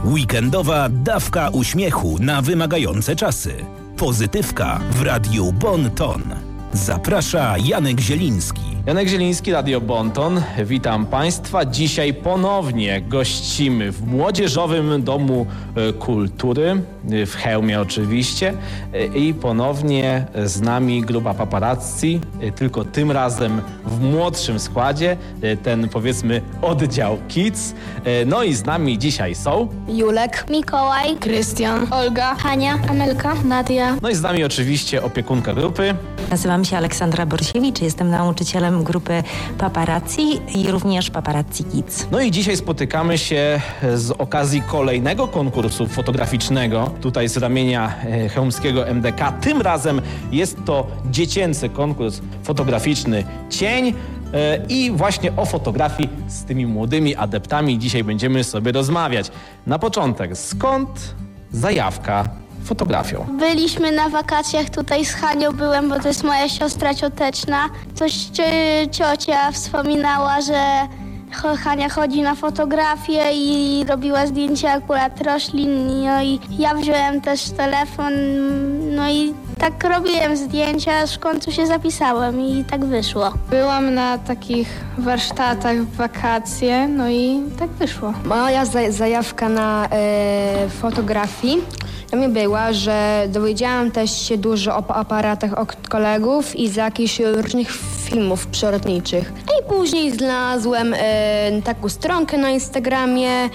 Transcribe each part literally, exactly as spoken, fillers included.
Weekendowa dawka uśmiechu na wymagające czasy. Pozytywka w Radiu Bon Ton. Zaprasza Janek Zieliński. Janek Zieliński, Radio Bon Ton. Witam Państwa. Dzisiaj ponownie gościmy w Młodzieżowym Domu Kultury, w Chełmie oczywiście. I ponownie z nami grupa paparazzi, tylko tym razem w młodszym składzie, ten powiedzmy oddział Kids. No i z nami dzisiaj są Julek, Mikołaj, Krystian, Olga, Hania, Amelka, Nadia. No i z nami oczywiście opiekunka grupy. Nazywam się Aleksandra Borsiewicz, jestem nauczycielem grupy Paparazzi i również Paparazzi Kids. No i dzisiaj spotykamy się z okazji kolejnego konkursu fotograficznego tutaj z ramienia chełmskiego M D K. Tym razem jest to dziecięcy konkurs fotograficzny Cień. I właśnie o fotografii z tymi młodymi adeptami dzisiaj będziemy sobie rozmawiać. Na początek, skąd zajawka fotografią? Byliśmy na wakacjach, tutaj z Hanią byłem, bo to jest moja siostra cioteczna. Coś cio- ciocia wspominała, że Hania chodzi na fotografię i robiła zdjęcia akurat roślin. No i ja wziąłem też telefon, no i tak robiłem zdjęcia, aż w końcu się zapisałem i tak wyszło. Byłam na takich warsztatach w wakacje, no i tak wyszło. Moja zajawka na e, fotografii to mi była, że dowiedziałam też się dużo o aparatach od kolegów i z jakichś różnych filmów przyrodniczych. I później znalazłem e, taką stronkę na Instagramie e,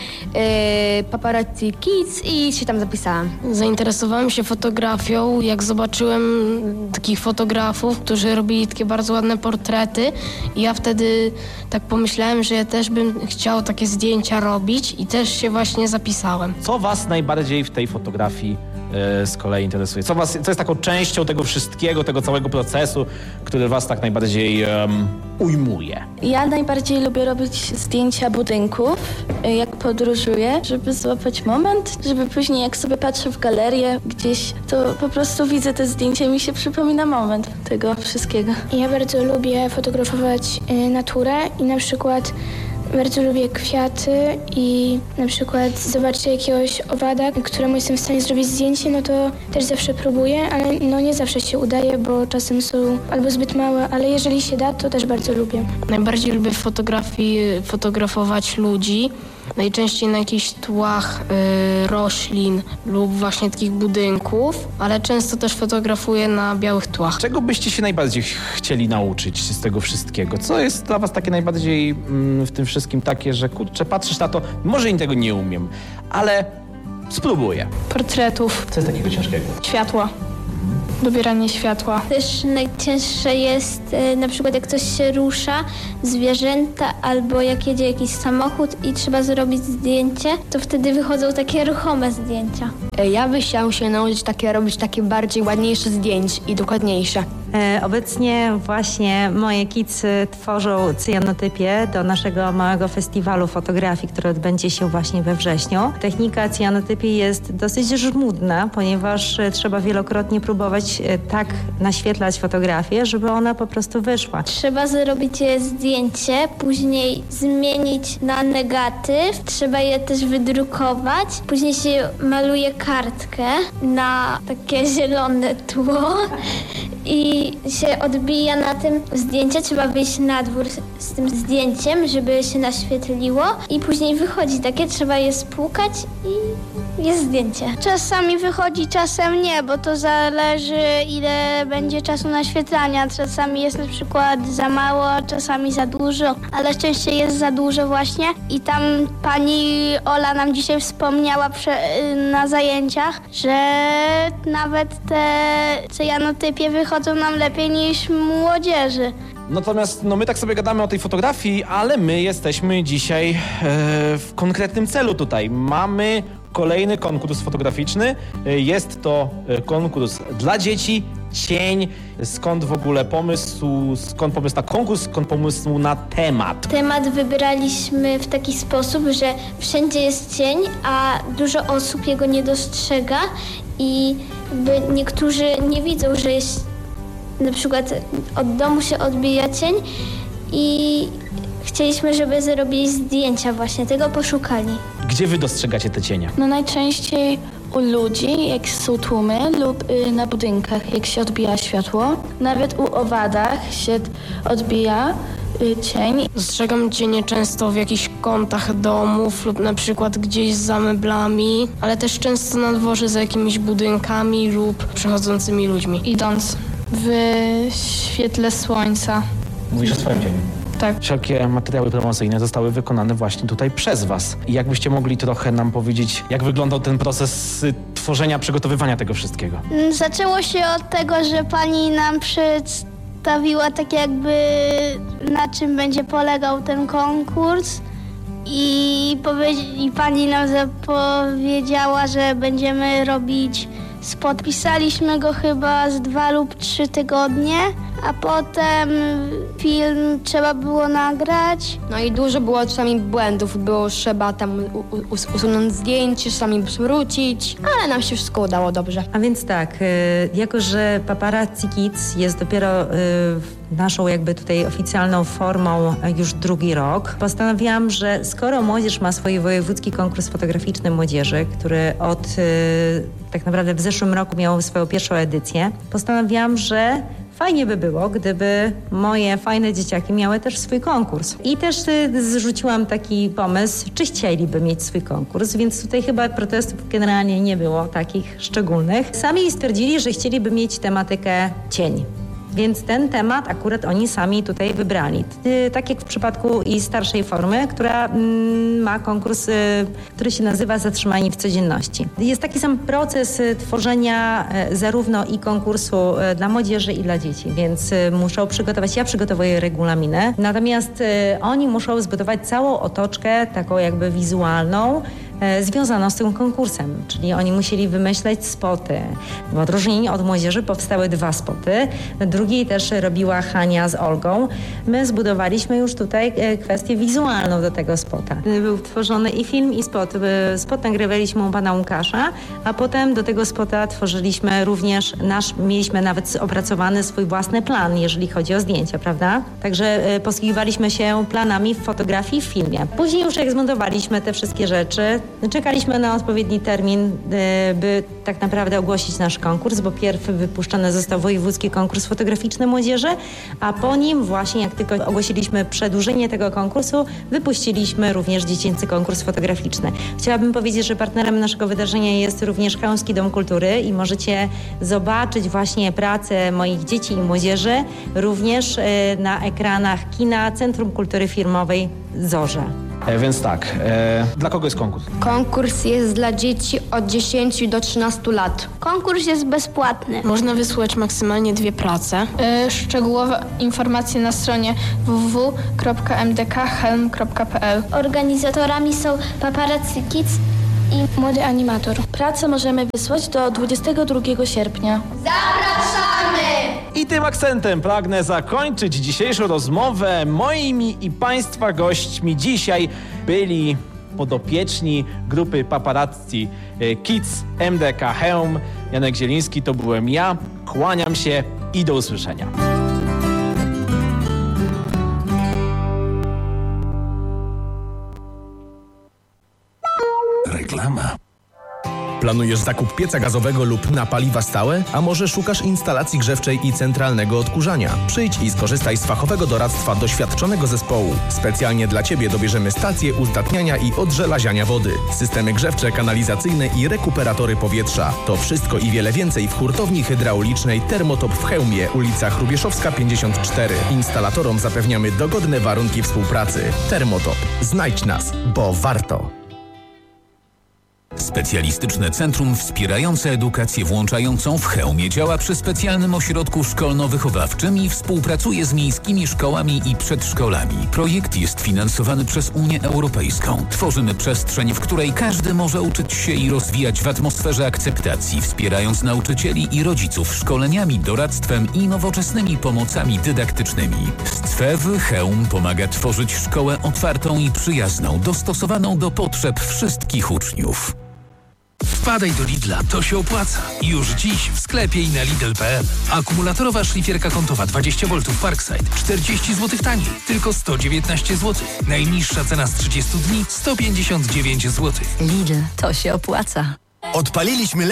Paparazzi Kids i się tam zapisałam. Zainteresowałem się fotografią, jak zobaczyłem takich fotografów, którzy robili takie bardzo ładne portrety i ja wtedy tak pomyślałem, że ja też bym chciał takie zdjęcia robić i też się właśnie zapisałem. Co was najbardziej w tej fotografii e, z kolei interesuje? Co, was, co jest taką częścią tego wszystkiego, tego całego procesu, który was tak najbardziej um, ujmuje? Ja najbardziej lubię robić zdjęcia budynków, jak podróżuję, żeby złapać moment, żeby później jak sobie patrzę w galerię gdzieś, to po prostu widzę te zdjęcia i mi się przypomina moment tego wszystkiego. Ja bardzo lubię fotografować y, naturę i na przykład bardzo lubię kwiaty i na przykład zobaczę jakiegoś owada, któremu jestem w stanie zrobić zdjęcie, no to też zawsze próbuję, ale no nie zawsze się udaje, bo czasem są albo zbyt małe, ale jeżeli się da, to też bardzo lubię. Najbardziej lubię w fotografii fotografować ludzi, najczęściej na jakichś tłach y, roślin lub właśnie takich budynków, ale często też fotografuję na białych tłach. Czego byście się najbardziej chcieli nauczyć z tego wszystkiego? Co jest dla was takie najbardziej mm, w tym wszystkim takie, że kurczę, patrzysz na to, może i tego nie umiem, ale spróbuję. Portretów. Co jest takiego ciężkiego? Światła. Dobieranie światła. Też najcięższe jest y, na przykład jak coś się rusza, zwierzęta albo jak jedzie jakiś samochód i trzeba zrobić zdjęcie, to wtedy wychodzą takie ruchome zdjęcia. Ja bym chciał się nauczyć takie, robić takie bardziej ładniejsze zdjęć i dokładniejsze. E, obecnie właśnie moje kids tworzą cyjanotypię do naszego małego festiwalu fotografii, który odbędzie się właśnie we wrześniu. Technika cyjanotypii jest dosyć żmudna, ponieważ trzeba wielokrotnie próbować tak naświetlać fotografię, żeby ona po prostu wyszła. Trzeba zrobić je zdjęcie, później zmienić na negatyw, trzeba je też wydrukować, później się maluje kartkę na takie zielone tło i się odbija na tym zdjęcie. Trzeba wyjść na dwór z tym zdjęciem, żeby się naświetliło i później wychodzi takie, trzeba je spłukać i jest zdjęcie. Czasami wychodzi, czasem nie, bo to zależy ile będzie czasu naświetlania. Czasami jest na przykład za mało, czasami za dużo, ale częściej jest za dużo właśnie i tam pani Ola nam dzisiaj wspomniała prze, na zajęciach, że nawet te cyjanotypie wychodzą nam lepiej niż młodzieży. Natomiast no my tak sobie gadamy o tej fotografii, ale my jesteśmy dzisiaj e, w konkretnym celu tutaj. Mamy kolejny konkurs fotograficzny. E, jest to e, konkurs dla dzieci, Cień. Skąd w ogóle pomysł, skąd pomysł na konkurs, skąd pomysł na temat? Temat wybraliśmy w taki sposób, że wszędzie jest cień, a dużo osób jego nie dostrzega i jakby niektórzy nie widzą, że jest na przykład od domu się odbija cień i chcieliśmy, żeby zrobili zdjęcia właśnie, tego poszukali. Gdzie wy dostrzegacie te cienie? No najczęściej u ludzi, jak są tłumy, lub y, na budynkach, jak się odbija światło. Nawet u owadach się odbija y, cień. Dostrzegam cienie często w jakichś kątach domów lub na przykład gdzieś za meblami, ale też często na dworze za jakimiś budynkami lub przechodzącymi ludźmi. Idąc w świetle słońca. Mówisz o swoim cieniu. Tak. Wszelkie materiały promocyjne zostały wykonane właśnie tutaj przez was. I jakbyście mogli trochę nam powiedzieć, jak wyglądał ten proces y, tworzenia, przygotowywania tego wszystkiego? Zaczęło się od tego, że pani nam przedstawiła tak jakby na czym będzie polegał ten konkurs i, powie- i pani nam zapowiedziała, że będziemy robić spot. Pisaliśmy go chyba z dwa lub trzy tygodnie, a potem film trzeba było nagrać. No i dużo było czasami błędów, było trzeba tam u- u- usunąć zdjęcie, czasami wrócić, ale nam się wszystko udało dobrze. A więc tak, y, jako że Paparazzi Kids jest dopiero y, naszą jakby tutaj oficjalną formą już drugi rok, postanowiłam, że skoro młodzież ma swój wojewódzki konkurs fotograficzny młodzieży, który od y, tak naprawdę w zeszłym roku miał swoją pierwszą edycję, postanowiłam, że fajnie by było, gdyby moje fajne dzieciaki miały też swój konkurs. I też y, zrzuciłam taki pomysł, czy chcieliby mieć swój konkurs, więc tutaj chyba protestów generalnie nie było takich szczególnych. Sami stwierdzili, że chcieliby mieć tematykę cień. Więc ten temat akurat oni sami tutaj wybrali. Y, tak jak w przypadku i starszej formy, która mm, ma konkurs, y, który się nazywa Zatrzymani w codzienności. Jest taki sam proces y, tworzenia y, zarówno i konkursu y, dla młodzieży i dla dzieci, więc y, muszą przygotować, ja przygotowuję regulaminę, natomiast y, oni muszą zbudować całą otoczkę taką jakby wizualną, związaną z tym konkursem, czyli oni musieli wymyśleć spoty. W odróżnieniu od młodzieży powstały dwa spoty. Drugi też robiła Hania z Olgą. My zbudowaliśmy już tutaj kwestię wizualną do tego spota. Był tworzony i film, i spot. Spot nagrywaliśmy u pana Łukasza, a potem do tego spota tworzyliśmy również nasz, mieliśmy nawet opracowany swój własny plan, jeżeli chodzi o zdjęcia, prawda? Także posługiwaliśmy się planami w fotografii i w filmie. Później już jak zmontowaliśmy te wszystkie rzeczy, czekaliśmy na odpowiedni termin, by tak naprawdę ogłosić nasz konkurs, bo pierw wypuszczony został wojewódzki konkurs fotograficzny młodzieży, a po nim właśnie jak tylko ogłosiliśmy przedłużenie tego konkursu, wypuściliśmy również dziecięcy konkurs fotograficzny. Chciałabym powiedzieć, że partnerem naszego wydarzenia jest również Chełmski Dom Kultury i możecie zobaczyć właśnie pracę moich dzieci i młodzieży również na ekranach kina Centrum Kultury Filmowej Zorze. E, więc tak, e, dla kogo jest konkurs? Konkurs jest dla dzieci od dziesięciu do trzynastu lat. Konkurs jest bezpłatny. Można wysłać maksymalnie dwie prace. Y, szczegółowe informacje na stronie w w w kropka m d k helm kropka p l. Organizatorami są Paparazzi Kids i Młody Animator. Pracę możemy wysłać do dwudziestego drugiego sierpnia. I tym akcentem pragnę zakończyć dzisiejszą rozmowę. Moimi i Państwa gośćmi dzisiaj byli podopieczni grupy Paparazzi Kids M D K Chełm. Janek Zieliński to byłem ja. Kłaniam się i do usłyszenia. Reklama. Planujesz zakup pieca gazowego lub na paliwa stałe? A może szukasz instalacji grzewczej i centralnego odkurzania? Przyjdź i skorzystaj z fachowego doradztwa doświadczonego zespołu. Specjalnie dla Ciebie dobierzemy stacje uzdatniania i odżelaziania wody, systemy grzewcze, kanalizacyjne i rekuperatory powietrza. To wszystko i wiele więcej w hurtowni hydraulicznej Termotop w Chełmie, ulica Hrubieszowska pięćdziesiąt cztery. Instalatorom zapewniamy dogodne warunki współpracy. Termotop. Znajdź nas, bo warto. Specjalistyczne centrum wspierające edukację włączającą w Chełmie działa przy specjalnym ośrodku szkolno-wychowawczym i współpracuje z miejskimi szkołami i przedszkolami. Projekt jest finansowany przez Unię Europejską. Tworzymy przestrzeń, w której każdy może uczyć się i rozwijać w atmosferze akceptacji, wspierając nauczycieli i rodziców szkoleniami, doradztwem i nowoczesnymi pomocami dydaktycznymi. Scwew Chełm pomaga tworzyć szkołę otwartą i przyjazną, dostosowaną do potrzeb wszystkich uczniów. Wpadaj do Lidla, to się opłaca. Już dziś w sklepie i na Lidl kropka p l. Akumulatorowa szlifierka kątowa dwadzieścia woltów Parkside czterdzieści złotych taniej, tylko sto dziewiętnaście złotych. Najniższa cena z trzydziestu dni sto pięćdziesiąt dziewięć złotych. Lidl, to się opłaca. Odpaliliśmy